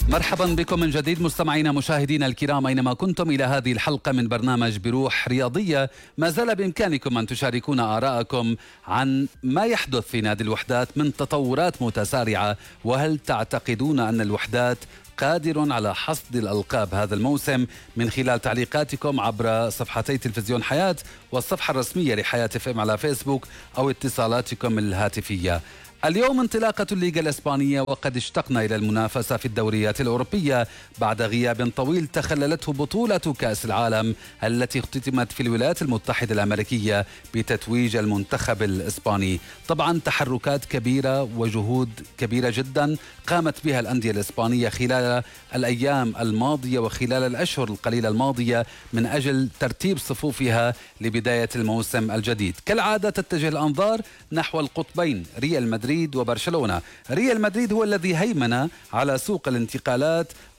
مرحبا بكم من جديد مستمعينا مشاهدينا الكرام أينما كنتم إلى هذه الحلقة من برنامج بروح رياضية. ما زال بإمكانكم أن تشاركون آراءكم عن ما يحدث في نادي الوحدات من تطورات متسارعة، وهل تعتقدون أن الوحدات قادر على حصد الألقاب هذا الموسم؟ من خلال تعليقاتكم عبر صفحتي تلفزيون حياة والصفحة الرسمية لحياة FM على فيسبوك أو اتصالاتكم الهاتفية. اليوم انطلاقة الليغا الإسبانية، وقد اشتقنا إلى المنافسة في الدوريات الأوروبية بعد غياب طويل تخللته بطولة كأس العالم التي اختتمت في الولايات المتحدة الأمريكية بتتويج المنتخب الإسباني. طبعا تحركات كبيرة وجهود كبيرة جدا قامت بها الأندية الإسبانية خلال الأيام الماضية وخلال الأشهر القليلة الماضية من أجل ترتيب صفوفها لبداية الموسم الجديد. كالعادة تتجه الأنظار نحو القطبين ريال مدريد وبرشلونة. ريال مدريد هو الذي هيمن على سوق الانتقالات